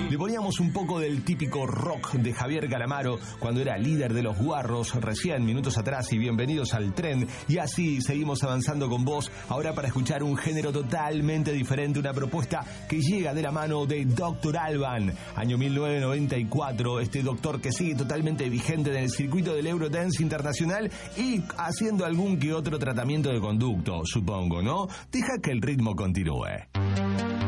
Le poníamos un poco del típico rock de Javier Calamaro cuando era líder de Los Guarros, recién minutos atrás, y bienvenidos al tren. Y así seguimos avanzando con vos, ahora para escuchar un género totalmente diferente, una propuesta que llega de la mano de Dr. Alban, año 1994, este doctor que sigue totalmente vigente en el circuito del Eurodance internacional y haciendo algún que otro tratamiento de conducto, supongo, ¿no? Deja que el ritmo continúe.